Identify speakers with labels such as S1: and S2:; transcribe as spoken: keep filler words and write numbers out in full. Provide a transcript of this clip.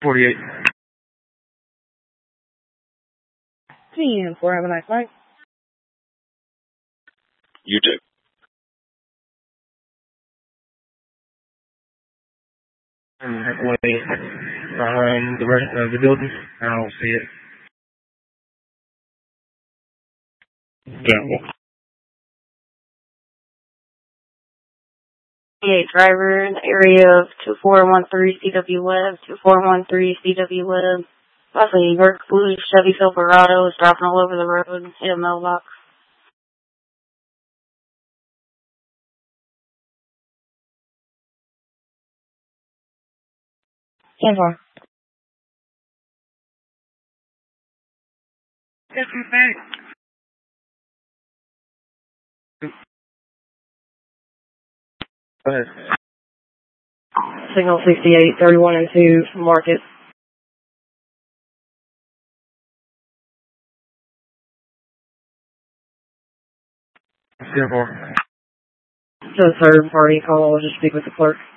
S1: forty-eight.
S2: ten four, have a nice night.
S3: You too.
S1: Way behind the rest of the building. I don't see it. Gamble.
S2: eight driver in the area of two four one three C W Web, two four one three C W Web. Possibly York Blue Chevy Silverado is dropping all over the road. Hit a mailbox. ten four.
S1: Yes, I'm back. Go ahead.
S2: Signal sixty-eight, thirty-one and two, Market.
S1: ten four.
S2: To the third party call, I'll just speak with the clerk.